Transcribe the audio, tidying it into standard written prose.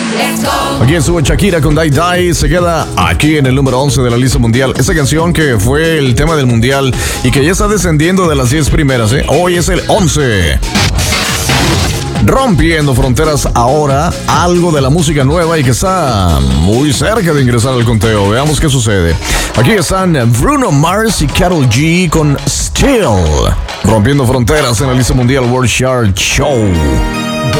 Aquí estuvo Shakira con Die Die, se queda aquí en el número 11 de la lista mundial. Esta canción que fue el tema del mundial y que ya está descendiendo de las 10 primeras, ¿eh? Hoy es el 11. Rompiendo fronteras ahora, algo de la música nueva y que está muy cerca de ingresar al conteo. Veamos qué sucede. Aquí están Bruno Mars y Karol G con Still. Rompiendo fronteras en la lista mundial World Chart Show.